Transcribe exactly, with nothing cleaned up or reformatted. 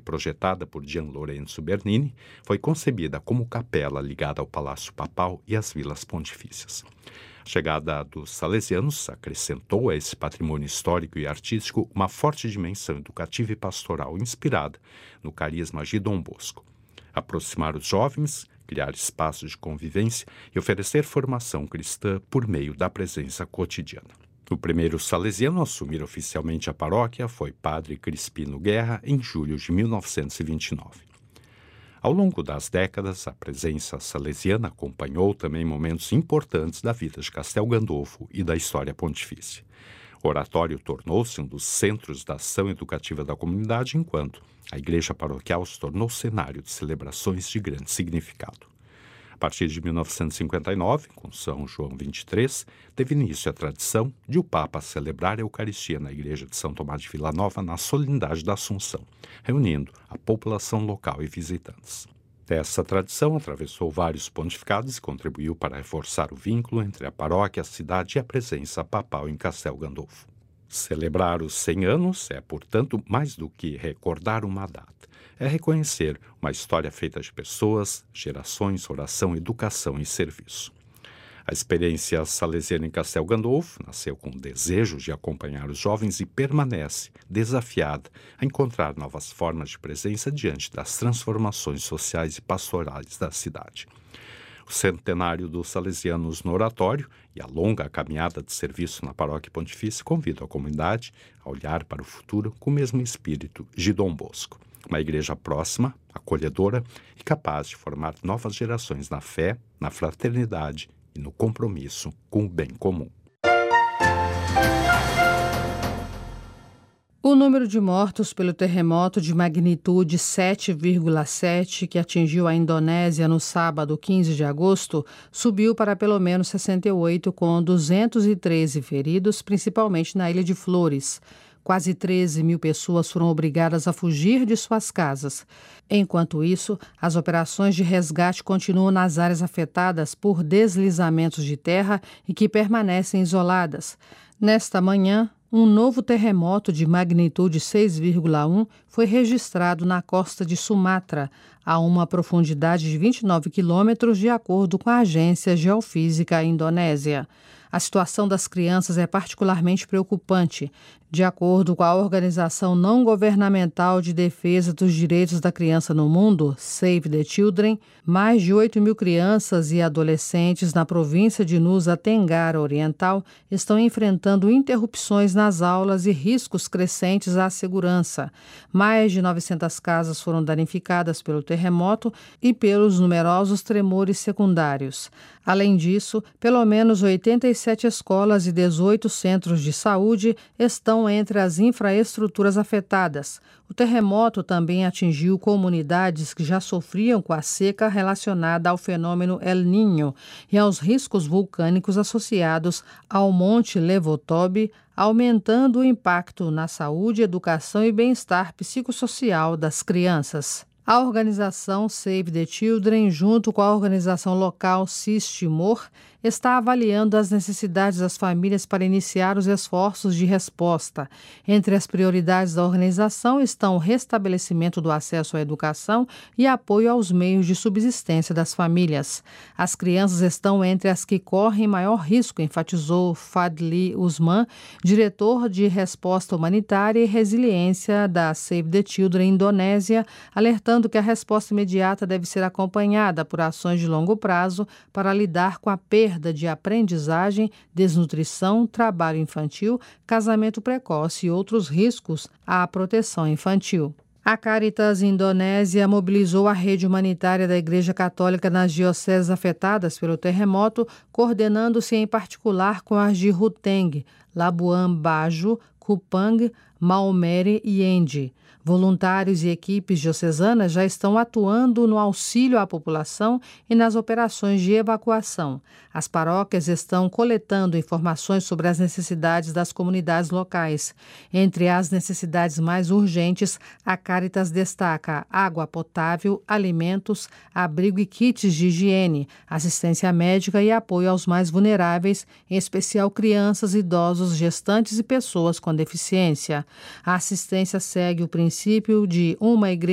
projetada por Gian Lorenzo Bernini, foi concebida como capela ligada ao Palácio Papal e às vilas pontifícias. A chegada dos salesianos acrescentou a esse patrimônio histórico e artístico uma forte dimensão educativa e pastoral inspirada no carisma de Dom Bosco. Aproximar os jovens, criar espaços de convivência e oferecer formação cristã por meio da presença cotidiana. O primeiro salesiano a assumir oficialmente a paróquia foi Padre Crispino Guerra em julho de mil novecentos e vinte e nove. Ao longo das décadas, a presença salesiana acompanhou também momentos importantes da vida de Castel Gandolfo e da história pontifícia. O oratório tornou-se um dos centros da ação educativa da comunidade, enquanto a igreja paroquial se tornou cenário de celebrações de grande significado. A partir de mil novecentos e cinquenta e nove, com São João vinte e três, teve início a tradição de o Papa celebrar a Eucaristia na igreja de São Tomás de Vila Nova na solenidade da Assunção, reunindo a população local e visitantes. Essa tradição atravessou vários pontificados e contribuiu para reforçar o vínculo entre a paróquia, a cidade e a presença papal em Castel Gandolfo. Celebrar os cem anos é, portanto, mais do que recordar uma data. É reconhecer uma história feita de pessoas, gerações, oração, educação e serviço. A experiência salesiana em Castel Gandolfo nasceu com o desejo de acompanhar os jovens e permanece desafiada a encontrar novas formas de presença diante das transformações sociais e pastorais da cidade. O centenário dos salesianos no oratório e a longa caminhada de serviço na paróquia pontifícia convidam a comunidade a olhar para o futuro com o mesmo espírito de Dom Bosco. Uma igreja próxima, acolhedora e capaz de formar novas gerações na fé, na fraternidade e no compromisso com o bem comum. O número de mortos pelo terremoto de magnitude sete vírgula sete que atingiu a Indonésia no sábado quinze de agosto subiu para pelo menos sessenta e oito, com duzentos e treze feridos, principalmente na Ilha de Flores. Quase treze mil pessoas foram obrigadas a fugir de suas casas. Enquanto isso, as operações de resgate continuam nas áreas afetadas por deslizamentos de terra e que permanecem isoladas. Nesta manhã, um novo terremoto de magnitude seis vírgula um foi registrado na costa de Sumatra, a uma profundidade de vinte e nove quilômetros, de acordo com a Agência Geofísica Indonésia. A situação das crianças é particularmente preocupante. De acordo com a Organização Não Governamental de Defesa dos Direitos da Criança no Mundo, Save the Children, mais de oito mil crianças e adolescentes na província de Nusa Tenggara Oriental estão enfrentando interrupções nas aulas e riscos crescentes à segurança. Mais de novecentas casas foram danificadas pelo terremoto e pelos numerosos tremores secundários. Além disso, pelo menos oitenta e sete escolas e dezoito centros de saúde estão entre as infraestruturas afetadas. O terremoto também atingiu comunidades que já sofriam com a seca relacionada ao fenômeno El Niño e aos riscos vulcânicos associados ao Monte Levotobe, aumentando o impacto na saúde, educação e bem-estar psicossocial das crianças. A organização Save the Children, junto com a organização local SIS-Timor, está avaliando as necessidades das famílias para iniciar os esforços de resposta. Entre as prioridades da organização estão o restabelecimento do acesso à educação e apoio aos meios de subsistência das famílias. As crianças estão entre as que correm maior risco, enfatizou Fadli Usman, diretor de resposta humanitária e resiliência da Save the Children Indonésia, alertando que a resposta imediata deve ser acompanhada por ações de longo prazo para lidar com a perda de aprendizagem, desnutrição, trabalho infantil, casamento precoce e outros riscos à proteção infantil. A Caritas Indonésia mobilizou a rede humanitária da Igreja Católica nas dioceses afetadas pelo terremoto, coordenando-se em particular com as de Ruteng, Labuan Bajo, Kupang, Maomere e Endi. Voluntários e equipes diocesanas já estão atuando no auxílio à população e nas operações de evacuação. As paróquias estão coletando informações sobre as necessidades das comunidades locais. Entre as necessidades mais urgentes, a Caritas destaca água potável, alimentos, abrigo e kits de higiene, assistência médica e apoio aos mais vulneráveis, em especial crianças, idosos, gestantes e pessoas com deficiência. A assistência segue o princípio de uma igreja